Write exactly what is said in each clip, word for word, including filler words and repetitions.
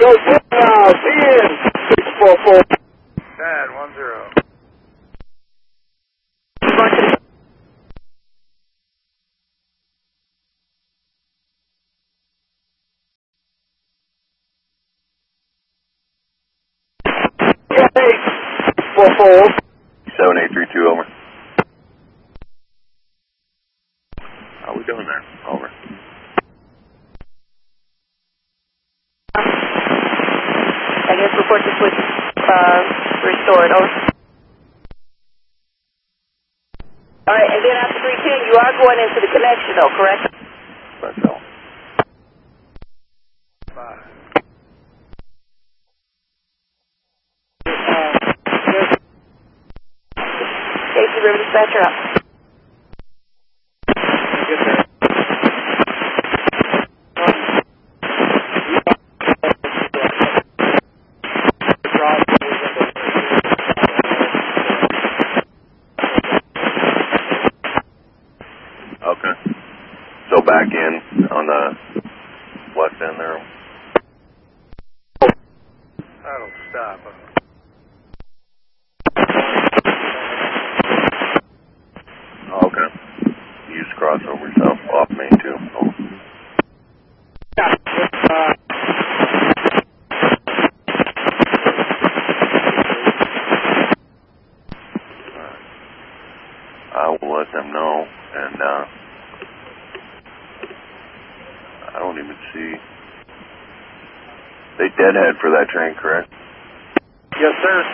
Go ten now, T N six four four. Pad one zero. four four. seven eight three two, over. How we doing there? Over. I guess report to switch uh, restored, over. Alright, and then after three ten, you are going into the connection though, correct? That's all. Five. Casey River dispatcher up. Okay. So back in on the west end there. That'll stop. Okay. You just cross over yourself off main too. Oh. I will let them know, and uh, I don't even see. They deadhead for that train, correct? Yes, sir.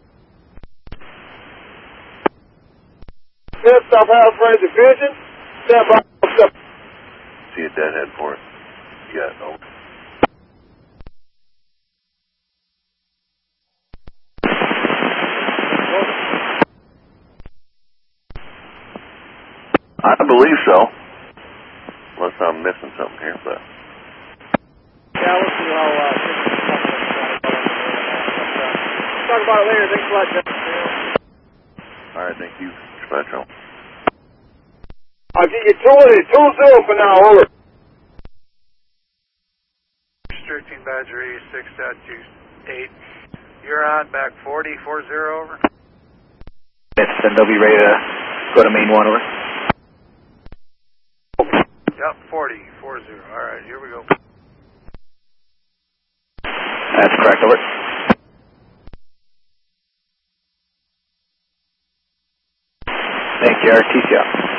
Fifth South Halfway Division. Stand by. See a deadhead for it. Yeah, no. I believe so. Unless I'm missing something here, but. Yeah, we'll see how, uh, talk about it later. Thanks a lot, Jeff. Alright, thank you, Spectrum. I'll give you two of it. Two zero for now, over. thirteen Badger eighty-six dot two eight. You're on, back forty, four zero, over. It's then they'll be ready to go to main one, over. Yep, forty, four zero. Alright, here we go. That's correct, over. Thank you, R T C out.